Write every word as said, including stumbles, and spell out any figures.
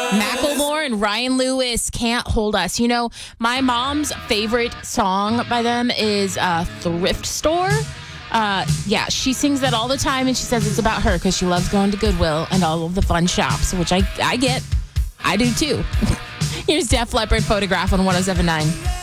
Macklemore and Ryan Lewis, Can't Hold Us. You know, my mom's favorite song by them is uh, Thrift Store. Uh, yeah, she sings that all the time, and she says it's about her because she loves going to Goodwill and all of the fun shops, which I, I get. I do too. Here's Def Leppard, Photograph on one oh seven point nine.